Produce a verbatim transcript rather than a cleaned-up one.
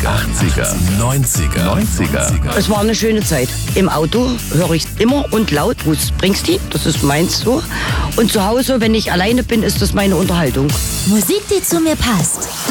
achtziger, neunziger, neunziger. Es war eine schöne Zeit. Im Auto höre ich immer und laut Bruce Springsteen, das ist meins so. Und zu Hause, wenn ich alleine bin, ist das meine Unterhaltung. Musik, die zu mir passt.